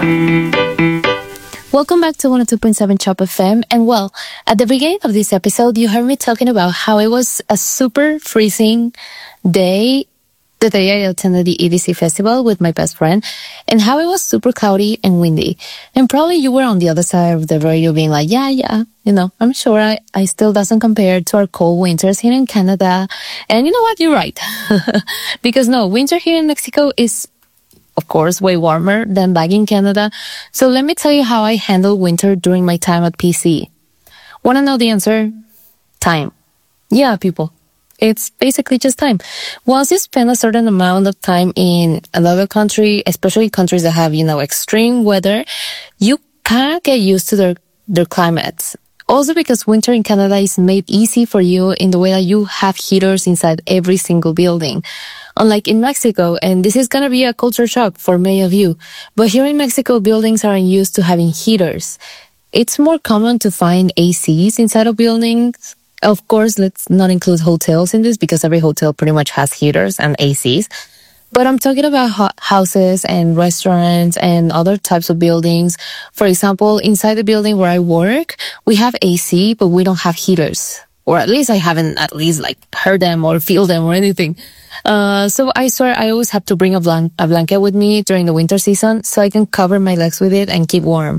Welcome back to 102.7 Chop FM. And well, at the beginning of this episode, you heard me talking about how it was a super freezing day the day I attended the EDC festival with my best friend, and how it was super cloudy and windy. And probably you were on the other side of the radio being like, yeah, I'm sure I still doesn't compare to our cold winters here in Canada. And you know what? You're right. Because no, winter here in Mexico is of course, way warmer than back in Canada. So let me tell you how I handle winter during my time at PC. Want to know the answer? Time. Yeah, people. It's basically just time. Once you spend a certain amount of time in another country, especially countries that have, extreme weather, you kind of get used to their climates. Also because winter in Canada is made easy for you in the way that you have heaters inside every single building. Unlike in Mexico, and this is gonna be a culture shock for many of you, but here in Mexico, buildings aren't used to having heaters. It's more common to find ACs inside of buildings. Of course, let's not include hotels in this because every hotel pretty much has heaters and ACs. But I'm talking about houses and restaurants and other types of buildings. For example, inside the building where I work, we have AC, but we don't have heaters. Or at least I haven't heard them or feel them or anything. So I swear I always have to bring a blanket with me during the winter season so I can cover my legs with it and keep warm.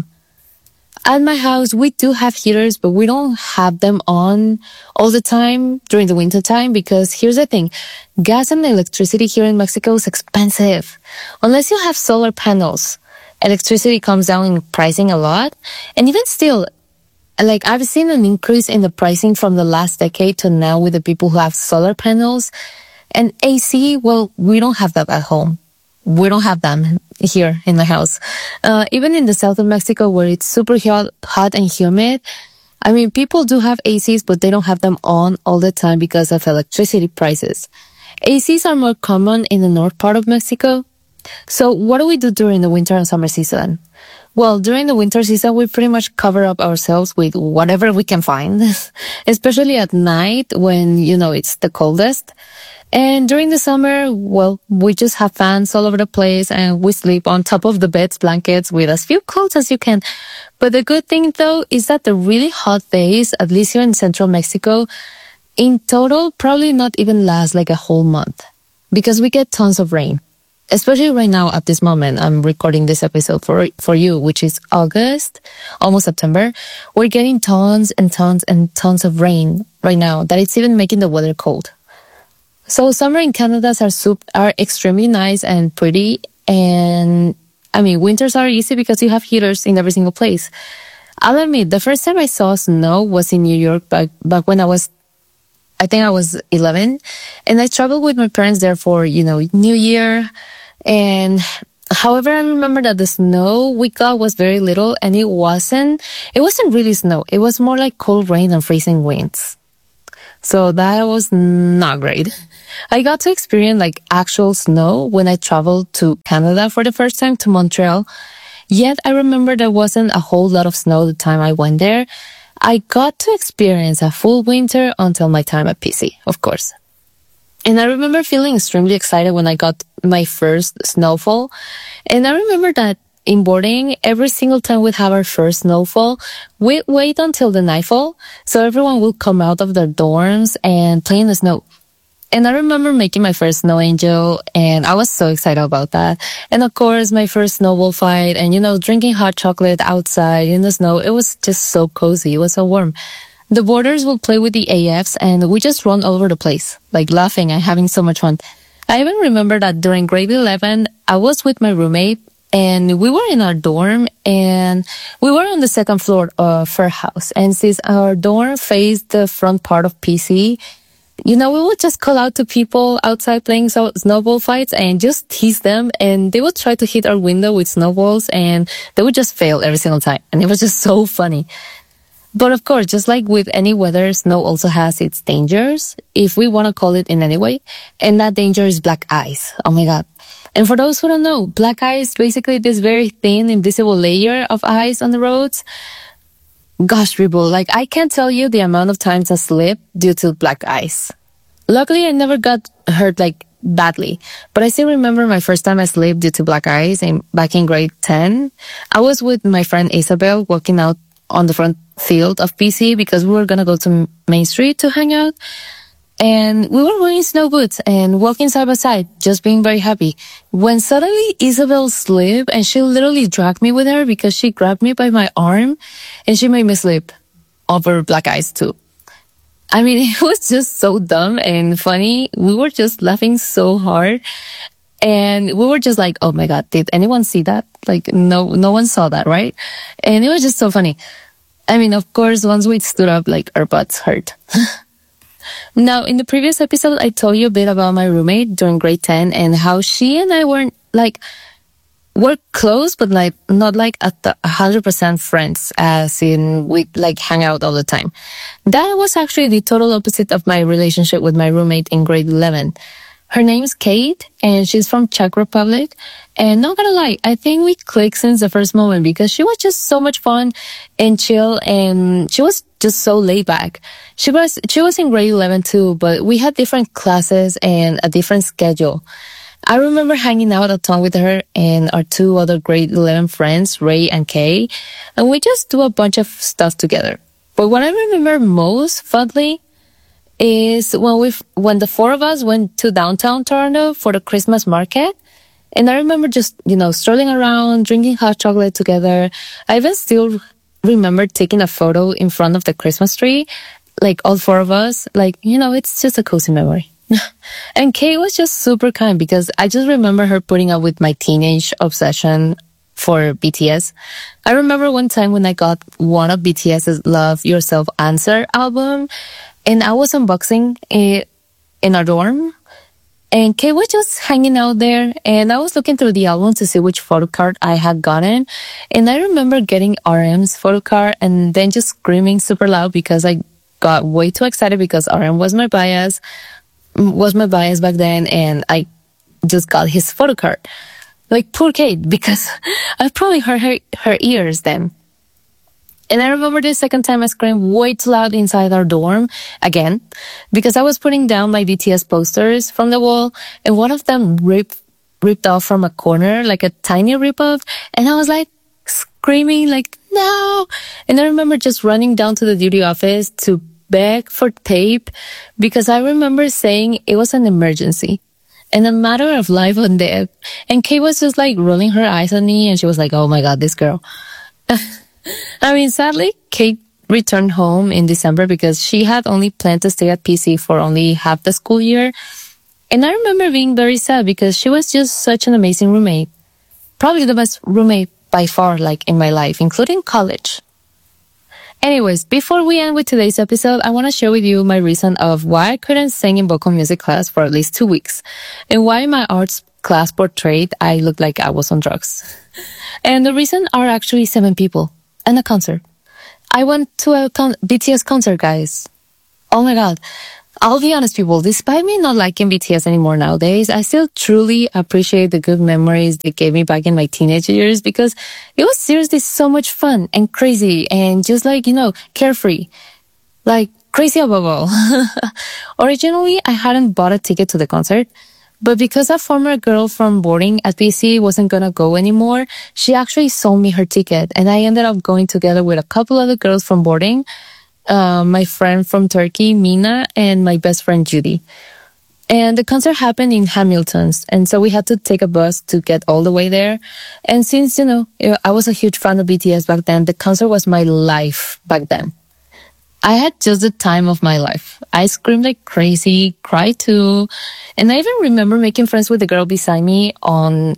At my house, we do have heaters, but we don't have them on all the time during the winter time because here's the thing. Gas and electricity here in Mexico is expensive. Unless you have solar panels, electricity comes down in pricing a lot. And even still, I've seen an increase in the pricing from the last decade to now with the people who have solar panels. And AC, well, we don't have that at home. We don't have them here in the house. Even in the south of Mexico where it's super hot and humid, people do have ACs, but they don't have them on all the time because of electricity prices. ACs are more common in the north part of Mexico. So what do we do during the winter and summer season? Well, during the winter season, we pretty much cover up ourselves with whatever we can find, especially at night when, it's the coldest. And during the summer, well, we just have fans all over the place and we sleep on top of the beds, blankets with as few clothes as you can. But the good thing though is that the really hot days, at least here in central Mexico, in total probably not even last like a whole month because we get tons of rain. Especially right now at this moment, I'm recording this episode for you, which is August, almost September. We're getting tons and tons and tons of rain right now that it's even making the weather cold. So summer in Canada are extremely nice and pretty. And winters are easy because you have heaters in every single place. I'll admit, the first time I saw snow was in New York back when I think I was 11. And I traveled with my parents there for, New Year. And however, I remember that the snow we got was very little and it wasn't really snow. It was more like cold rain and freezing winds. So that was not great. I got to experience actual snow when I traveled to Canada for the first time to Montreal. Yet I remember there wasn't a whole lot of snow the time I went there. I got to experience a full winter until my time at PC, of course. And I remember feeling extremely excited when I got my first snowfall. And I remember that in boarding, every single time we'd have our first snowfall, we'd wait until the nightfall so everyone would come out of their dorms and play in the snow. And I remember making my first snow angel and I was so excited about that. And of course, my first snowball fight and, drinking hot chocolate outside in the snow. It was just so cozy. It was so warm. The boarders would play with the AFs and we just run all over the place, laughing and having so much fun. I even remember that during grade 11, I was with my roommate and we were in our dorm and we were on the second floor of her house. And since our dorm faced the front part of PC, we would just call out to people outside playing snowball fights and just tease them. And they would try to hit our window with snowballs and they would just fail every single time. And it was just so funny. But of course, just like with any weather, snow also has its dangers, if we want to call it in any way. And that danger is black ice. Oh my God. And for those who don't know, black ice is basically this very thin, invisible layer of ice on the roads. Gosh, people, I can't tell you the amount of times I slipped due to black ice. Luckily, I never got hurt badly. But I still remember my first time I slipped due to black eyes and back in grade 10. I was with my friend Isabel walking out on the front field of PC because we were going to go to Main Street to hang out. And we were wearing snow boots and walking side by side, just being very happy. When suddenly Isabel slipped and she literally dragged me with her because she grabbed me by my arm and she made me slip over black ice too. I mean, it was just so dumb and funny. We were just laughing so hard. And we were just like, oh my God, did anyone see that? Like, no one saw that, right? And it was just so funny. I mean, of course, once we stood up, like, our butts hurt. Now, in the previous episode, I told you a bit about my roommate during grade 10 and how she and I weren't, like, we're close, but, like, not, like, at the 100% friends, as in we, like, hang out all the time. That was actually the total opposite of my relationship with my roommate in grade 11. Her name's Kate, and she's from Czech Republic. And not gonna lie, I think we clicked since the first moment because she was just so much fun and chill, and she was just so laid back. She was in grade 11 too, but we had different classes and a different schedule. I remember hanging out a ton with her and our two other grade 11 friends, Ray and Kay, and we just do a bunch of stuff together. But what I remember most fondly is when the four of us went to downtown Toronto for the Christmas market. And I remember just, strolling around, drinking hot chocolate together. I even still remember taking a photo in front of the Christmas tree, like all four of us. Like, it's just a cozy memory. And Kate was just super kind because I just remember her putting up with my teenage obsession for BTS. I remember one time when I got one of BTS's Love Yourself Answer album, and I was unboxing it in our dorm, and Kate was just hanging out there, and I was looking through the album to see which photo card I had gotten, and I remember getting RM's photo card and then just screaming super loud because I got way too excited because RM was my bias back then, and I just got his photo card. Like, poor Kate, because I probably hurt her ears then. And I remember the second time I screamed way too loud inside our dorm, again, because I was putting down my BTS posters from the wall, and one of them ripped off from a corner, like a tiny rip-off, and I was like screaming, like, no! And I remember just running down to the duty office to beg for tape, because I remember saying it was an emergency and a matter of life and death. And Kate was just like rolling her eyes at me, and she was like, oh my God, this girl. I mean, sadly, Kate returned home in December because she had only planned to stay at PC for only half the school year. And I remember being very sad because she was just such an amazing roommate. Probably the best roommate by far, like, in my life, including college. Anyways, before we end with today's episode, I want to share with you my reason of why I couldn't sing in vocal music class for at least 2 weeks, and why my arts class portrayed I looked like I was on drugs. And the reason are actually 7 people and a concert. I went to a BTS concert, guys. Oh my God. I'll be honest, people, despite me not liking BTS anymore nowadays, I still truly appreciate the good memories they gave me back in my teenage years, because it was seriously so much fun and crazy and just like, carefree. Like, crazy above all. Originally, I hadn't bought a ticket to the concert, but because a former girl from boarding at PC wasn't gonna go anymore, she actually sold me her ticket, and I ended up going together with a couple other girls from boarding, my friend from Turkey, Mina, and my best friend, Judy. And the concert happened in Hamilton's, and so we had to take a bus to get all the way there. And since, I was a huge fan of BTS back then, the concert was my life back then. I had just the time of my life. I screamed like crazy, cried too, and I even remember making friends with the girl beside me on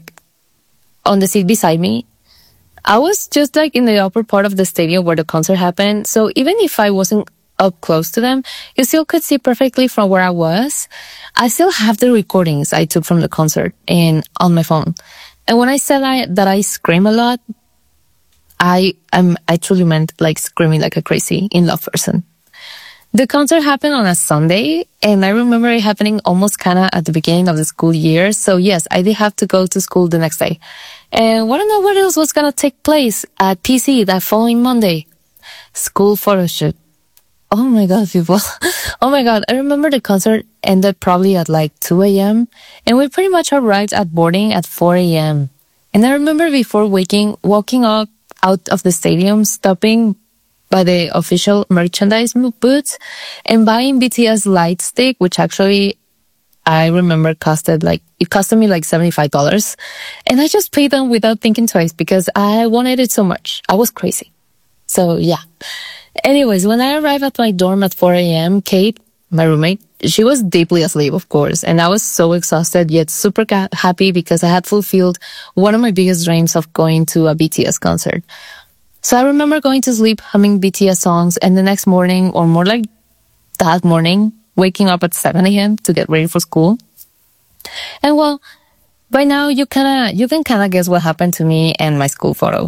the seat beside me. I was just like in the upper part of the stadium where the concert happened, so even if I wasn't up close to them, you still could see perfectly from where I was. I still have the recordings I took from the concert and on my phone. And when I said that I scream a lot, I truly meant like screaming like a crazy in love person. The concert happened on a Sunday, and I remember it happening almost kind of at the beginning of the school year. So yes, I did have to go to school the next day. And want to know what else was going to take place at PC that following Monday? School photo shoot. Oh my god, people. Oh my god. I remember the concert ended probably at like 2 a.m. and we pretty much arrived at boarding at 4 a.m. And I remember before walking up out of the stadium, stopping by the official merchandise booths and buying BTS light stick, which actually I remember it costed me like $75. And I just paid them without thinking twice because I wanted it so much. I was crazy. So yeah. Anyways, when I arrived at my dorm at 4 a.m., Kate, my roommate, she was deeply asleep, of course, and I was so exhausted yet super happy because I had fulfilled one of my biggest dreams of going to a BTS concert. So I remember going to sleep humming BTS songs, and the next morning, or more like that morning, waking up at 7 a.m. to get ready for school. And well, by now you can kind of guess what happened to me and my school photo.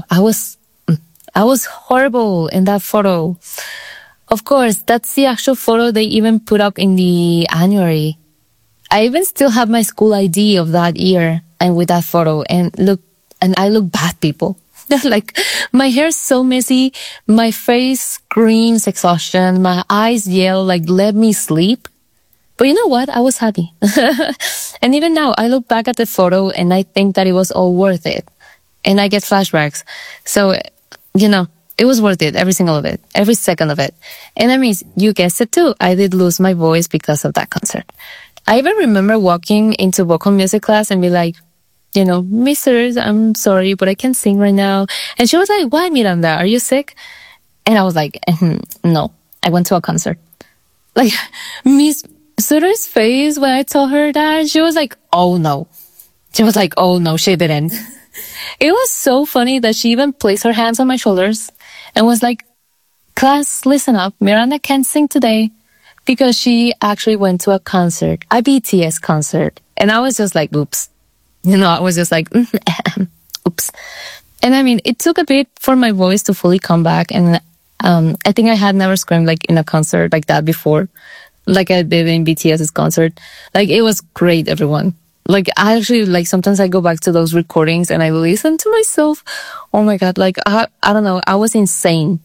I was horrible in that photo. Of course, that's the actual photo they even put up in the annuary. I even still have my school ID of that year and with that photo and I look bad, people. Like, my hair's so messy, my face screams exhaustion, my eyes yell like, let me sleep. But you know what? I was happy. And even now, I look back at the photo and I think that it was all worth it. And I get flashbacks. So, it was worth it, every single of it, every second of it. And I mean, you guessed it too. I did lose my voice because of that concert. I even remember walking into vocal music class and be like, Misters, I'm sorry, but I can't sing right now. And she was like, why, Miranda? Are you sick? And I was like, no, I went to a concert. Like, Miss Sutter's face when I told her that, she was like, oh no. She was like, oh no, she didn't. It was so funny that she even placed her hands on my shoulders and was like, class, listen up. Miranda can't sing today because she actually went to a concert, a BTS concert. And I was just like, oops. I was just like, oops. And I mean, it took a bit for my voice to fully come back. And I think I had never screamed like in a concert like that before, like I did in BTS's concert. Like, it was great, everyone. Like, I actually, like, sometimes I go back to those recordings and I listen to myself. Oh my God. Like, I don't know. I was insane.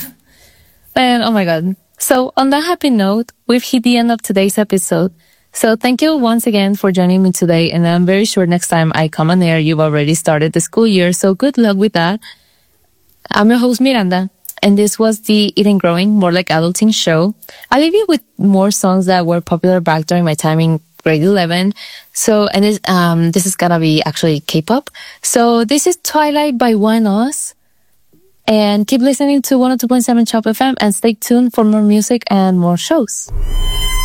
And oh my God. So on that happy note, we've hit the end of today's episode. So thank you once again for joining me today. And I'm very sure next time I come on air, you've already started the school year. So good luck with that. I'm your host, Miranda. And this was the Eat and Growing, More Like Adulting show. I'll leave you with more songs that were popular back during my time in grade 11. So, and this is gonna be actually K-pop. So this is Twilight by One Us. And keep listening to 102.7 Chop FM and stay tuned for more music and more shows.